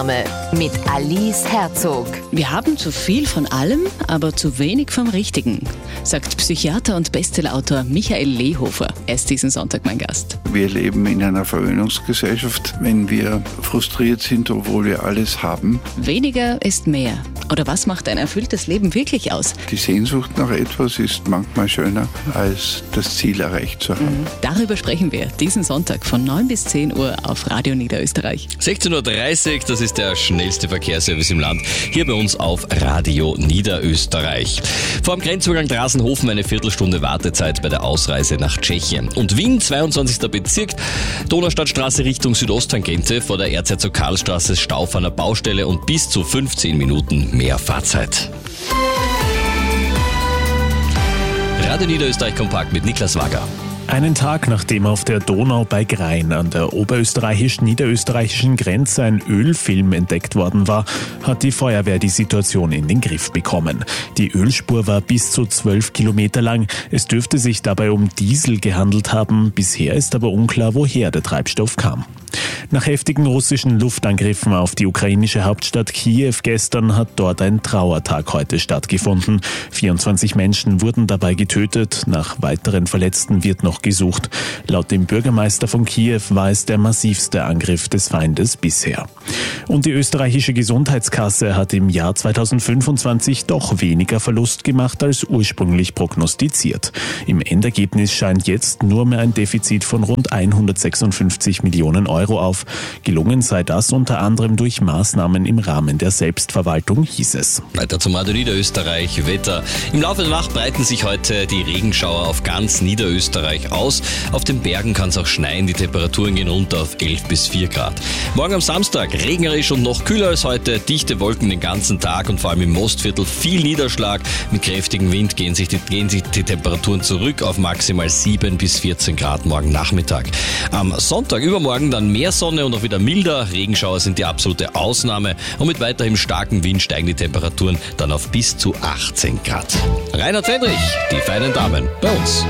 mit Alice Herzog. Wir haben zu viel von allem, aber zu wenig vom Richtigen, sagt Psychiater und Bestsellerautor Michael Lehofer. Er ist diesen Sonntag mein Gast. Wir leben in einer Verwöhnungsgesellschaft. Wenn wir frustriert sind, obwohl wir alles haben. Weniger ist mehr. Oder was macht ein erfülltes Leben wirklich aus? Die Sehnsucht nach etwas ist manchmal schöner, als das Ziel erreicht zu haben. Darüber sprechen wir diesen Sonntag von 9 bis 10 Uhr auf Radio Niederösterreich. 16.30 Uhr, das ist der schnellste Verkehrsservice im Land, hier bei uns auf Radio Niederösterreich. Vor dem Grenzübergang Drasenhofen eine Viertelstunde Wartezeit bei der Ausreise nach Tschechien. Und Wien, 22. Bezirk, Donaustadtstraße Richtung Südosttangente, vor der Erzherzog-Karl-Straße Stau auf einer Baustelle und bis zu 15 Minuten mehr Fahrzeit. Radio Niederösterreich kompakt mit Niklas Wager. Einen Tag nachdem auf der Donau bei Grein an der oberösterreichisch-niederösterreichischen Grenze ein Ölfilm entdeckt worden war, hat die Feuerwehr die Situation in den Griff bekommen. Die Ölspur war bis zu 12 Kilometer lang. Es dürfte sich dabei um Diesel gehandelt haben. Bisher ist aber unklar, woher der Treibstoff kam. Nach heftigen russischen Luftangriffen auf die ukrainische Hauptstadt Kiew gestern hat dort ein Trauertag heute stattgefunden. 24 Menschen wurden dabei getötet. Nach weiteren Verletzten wird noch gesucht. Laut dem Bürgermeister von Kiew war es der massivste Angriff des Feindes bisher. Und die österreichische Gesundheitskasse hat im Jahr 2025 doch weniger Verlust gemacht als ursprünglich prognostiziert. Im Endergebnis scheint jetzt nur mehr ein Defizit von rund 156 Millionen Euro auf. Gelungen sei das unter anderem durch Maßnahmen im Rahmen der Selbstverwaltung, hieß es. Weiter zum Radio Niederösterreich Wetter. Im Laufe der Nacht breiten sich heute die Regenschauer auf ganz Niederösterreich aus. Auf den Bergen kann es auch schneien. Die Temperaturen gehen runter auf 11 bis 4 Grad. Morgen am Samstag regnerisch und noch kühler als heute. Dichte Wolken den ganzen Tag und vor allem im Mostviertel viel Niederschlag. Mit kräftigem Wind gehen sich die Temperaturen zurück auf maximal 7 bis 14 Grad morgen Nachmittag. Am Sonntag übermorgen dann mehr Sonne und auch wieder milder. Regenschauer sind die absolute Ausnahme. Und mit weiterhin starkem Wind steigen die Temperaturen dann auf bis zu 18 Grad. Reinhard Fendrich, die feinen Damen bei uns.